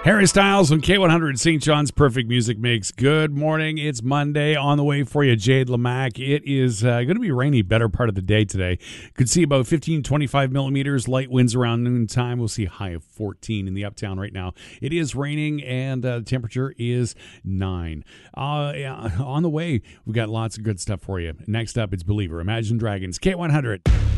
Harry Styles on K100 St. John's Perfect Music Mix. Good morning. It's Monday. On the way for you, Jade Lamac. It is going to be rainy better part of the day today. Could see about 15, 25 millimeters. Light winds around noontime. We'll see a high of 14 in the uptown right now. It is raining and the temperature is 9. On the way, we've got lots of good stuff for you. Next up, it's Believer. Imagine Dragons. K100.